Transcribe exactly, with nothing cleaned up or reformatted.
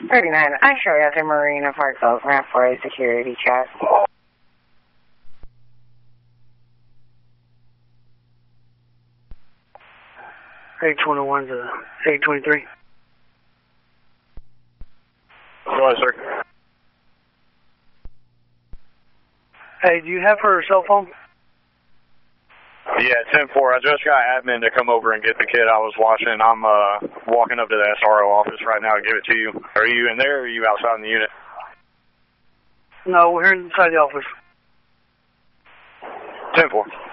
thirty-nine, I show you at the Marina Park Boatramp for a security check. eight twenty-one to eight twenty-three. Go ahead, sir. Hey, do you have her cell phone? Yeah, ten four. I just got admin to come over and get the kid I was watching. I'm uh, walking up to the S R O office right now to give it to you. Are you in there or are you outside in the unit? No, we're inside the office. ten four.